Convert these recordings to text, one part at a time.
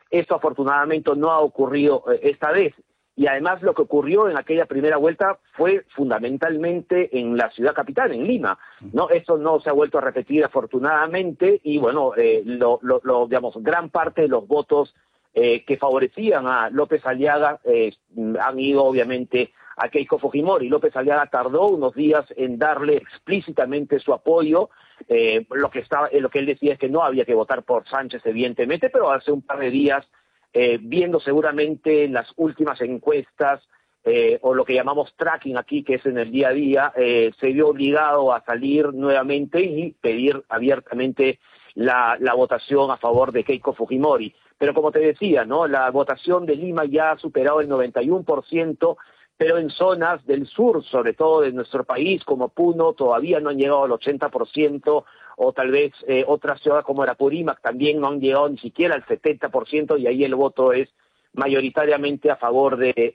Esto afortunadamente no ha ocurrido esta vez. Y además lo que ocurrió en aquella primera vuelta fue fundamentalmente en la ciudad capital, en Lima, ¿no? Esto no se ha vuelto a repetir afortunadamente y bueno, digamos, gran parte de los votos que favorecían a López Aliaga han ido obviamente a Keiko Fujimori. López Aliaga tardó unos días en darle explícitamente su apoyo. Lo que él decía es que no había que votar por Sánchez, evidentemente, pero hace un par de días, viendo seguramente en las últimas encuestas, o lo que llamamos tracking aquí, que es en el día a día, se vio obligado a salir nuevamente y pedir abiertamente la votación a favor de Keiko Fujimori. Pero como te decía, ¿no? La votación de Lima ya ha superado el 91%, pero en zonas del sur, sobre todo de nuestro país, como Puno, todavía no han llegado al 80%, o tal vez otras ciudades como Apurímac también no han llegado ni siquiera al 70%, y ahí el voto es mayoritariamente a favor de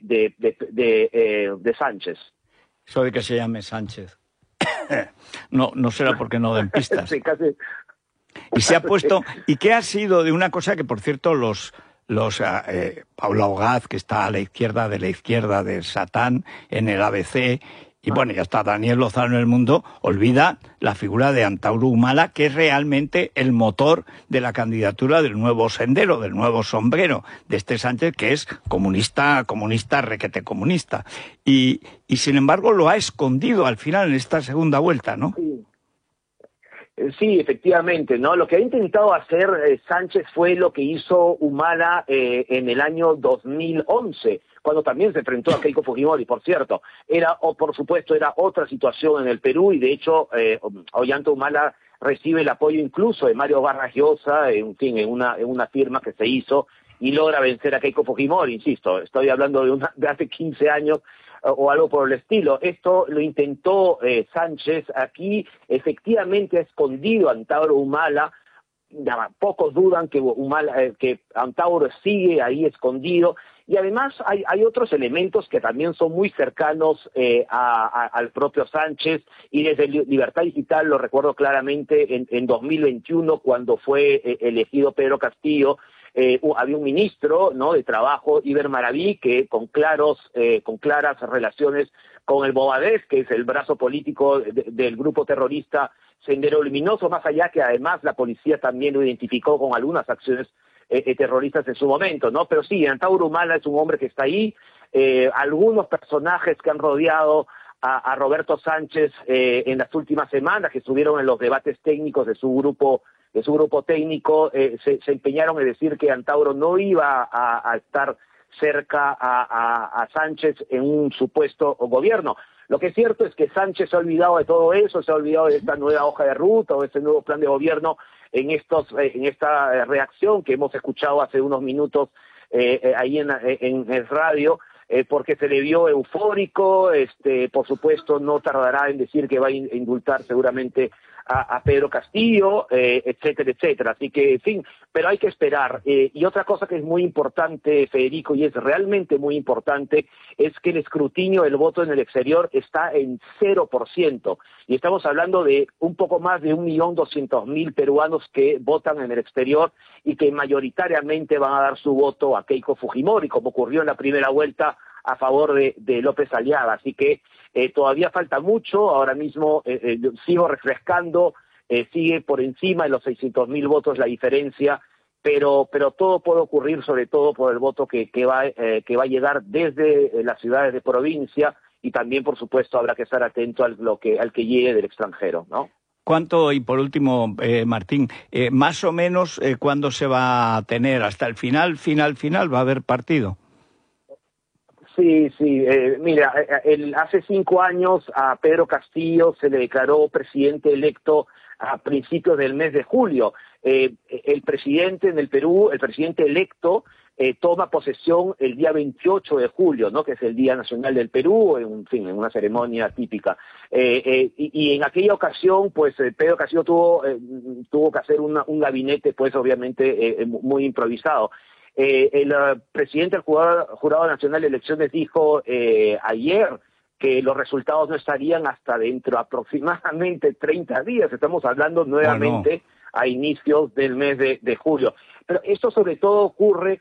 Sánchez. Eso de que se llame Sánchez. No será porque no den pistas. Sí, casi. Y se ha puesto... ¿Y qué ha sido de una cosa que, por cierto, Paula Ogaz, que está a la izquierda de Satán en el ABC, y bueno, ya está Daniel Lozano en El Mundo, olvida la figura de Antauro Humala, que es realmente el motor de la candidatura del nuevo sendero, del nuevo sombrero, de este Sánchez, que es comunista, requete comunista. Y sin embargo lo ha escondido al final en esta segunda vuelta, ¿no? Sí. Sí, efectivamente, ¿no? Lo que ha intentado hacer Sánchez fue lo que hizo Humala en el año 2011, cuando también se enfrentó a Keiko Fujimori, por cierto. Por supuesto, era otra situación en el Perú, y de hecho, Ollanta Humala recibe el apoyo incluso de Mario Vargas Llosa, en fin, en una firma que se hizo, y logra vencer a Keiko Fujimori, insisto, estoy hablando de hace 15 años, o algo por el estilo. Esto lo intentó Sánchez aquí, efectivamente ha escondido a Antauro Humala. Pocos dudan que Antauro sigue ahí escondido, y además hay otros elementos que también son muy cercanos al propio Sánchez, y desde Libertad Digital lo recuerdo claramente en 2021, cuando fue elegido Pedro Castillo. Había un ministro, ¿no?, de Trabajo, Iber Maraví, que con claras relaciones con el Movadef, que es el brazo político del grupo terrorista Sendero Luminoso, más allá que además la policía también lo identificó con algunas acciones terroristas en su momento, ¿no? Pero sí, Antauro Humala es un hombre que está ahí. Algunos personajes que han rodeado a Roberto Sánchez en las últimas semanas, que estuvieron en los debates técnicos de su grupo técnico, se empeñaron en decir que Antauro no iba a estar cerca a Sánchez en un supuesto gobierno. Lo que es cierto es que Sánchez se ha olvidado de todo eso, se ha olvidado de esta nueva hoja de ruta o este nuevo plan de gobierno en esta reacción que hemos escuchado hace unos minutos ahí en el radio, porque se le vio eufórico. Por supuesto no tardará en decir que va a indultar seguramente a Pedro Castillo, etcétera, etcétera. Así que, en fin, pero hay que esperar. Y otra cosa que es muy importante, Federico, y es realmente muy importante, es que el escrutinio del voto en el exterior está en 0%. Y estamos hablando de un poco más de 1.200.000 peruanos que votan en el exterior y que mayoritariamente van a dar su voto a Keiko Fujimori, como ocurrió en la primera vuelta a favor de López Aliaga. Así que todavía falta mucho. Ahora mismo sigo refrescando, sigue por encima de los 600.000 votos la diferencia, pero todo puede ocurrir, sobre todo por el voto que va a llegar desde las ciudades de provincia, y también, por supuesto, habrá que estar atento al que llegue del extranjero, ¿no? ¿Cuánto, y por último, Martín, más o menos cuándo se va a tener? ¿Hasta el final va a haber partido? Sí, mira, hace 5 años a Pedro Castillo se le declaró presidente electo a principios del mes de julio. El presidente en el Perú, el presidente electo, toma posesión el día 28 de julio, ¿no?, que es el Día Nacional del Perú, en una ceremonia típica. Y en aquella ocasión, pues, Pedro Castillo tuvo que hacer un gabinete, pues, obviamente, muy improvisado. El presidente del Jurado Nacional de Elecciones dijo ayer que los resultados no estarían hasta dentro de aproximadamente 30 días. Estamos hablando nuevamente a inicios del mes de julio. Pero esto sobre todo ocurre